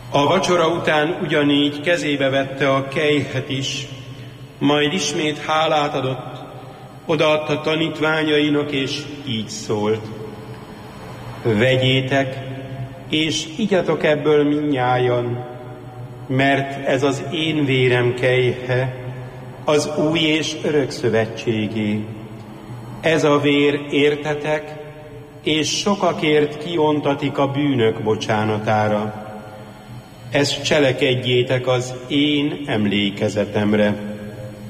A vacsora után ugyanígy kezébe vette a kejhet is, majd ismét hálát adott, odaadta tanítványainak, és így szólt: vegyétek, és igyatok ebből mindnyájan, mert ez az én vérem kejhe, az új és örök szövetségé. Ez a vér értetek, és sokakért kiontatik a bűnök bocsánatára. Ezt cselekedjétek az én emlékezetemre.